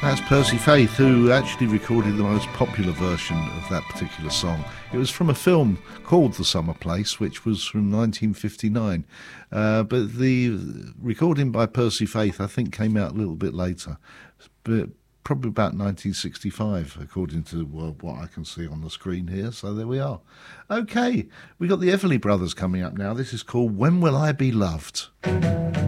That's Percy Faith, who actually recorded the most popular version of that particular song. It was from a film called The Summer Place, which was from 1959. But the recording by Percy Faith, I think, came out a little bit later. But probably about 1965, according to what I can see on the screen here. So there we are. Okay, we got the Everly Brothers coming up now. This is called When Will I Be Loved?